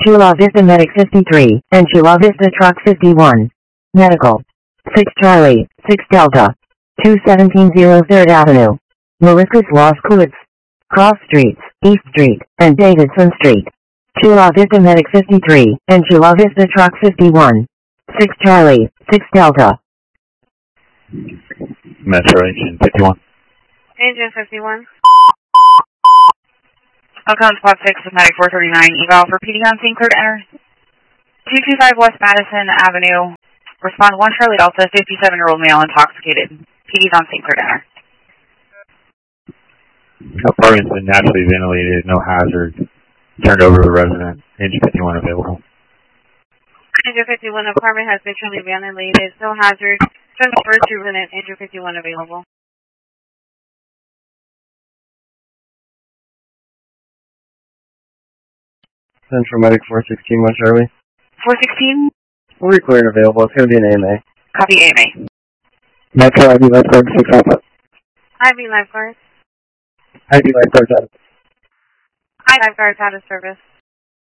Chula Vista Medic 53, and Chula Vista Truck 51. Medical. 6 Charlie, 6 Delta. 21703 3rd Avenue. Mauritius Los Coots. Cross Streets, East Street, and Davidson Street. Chula Vista Medic 53, and Chula Vista Truck 51. 6 Charlie, 6 Delta. Metro Engine 51. Engine 51. Elkhorn Spot 6 with Medic 439, eval for PD on scene, clear to enter. 225 West Madison Avenue. Respond 1 Charlie Delta, 57-year-old male intoxicated. PD's on scene, clear to enter. Apartment's been naturally ventilated, no hazard. Turned over to the resident. Engine 51 available. Engine 51 apartment has been truly ventilated, no hazard. Transfer to resident. Engine 51 available. Central Medic 416 West Charlie. 416? We'll be clear and available. It's going to be an AMA. Copy AMA. Metro ID Lifeguard 6 Alpha. IV lifeguard. ID Lifeguard out. I lifeguards out of service.